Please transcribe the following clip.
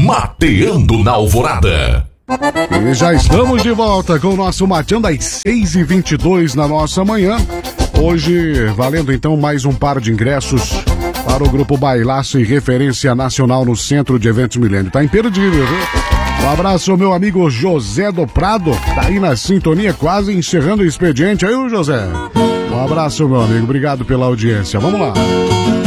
Mateando na Alvorada. E já estamos de volta com o nosso Mateando às 6h22 na nossa manhã. Hoje, valendo então mais um par de ingressos para o Grupo Bailaço e referência nacional no Centro de Eventos Milênio. Tá imperdível, viu? Um abraço ao meu amigo José do Prado, tá aí na sintonia, quase encerrando o expediente. Aí, José. Um abraço, meu amigo. Obrigado pela audiência. Vamos lá.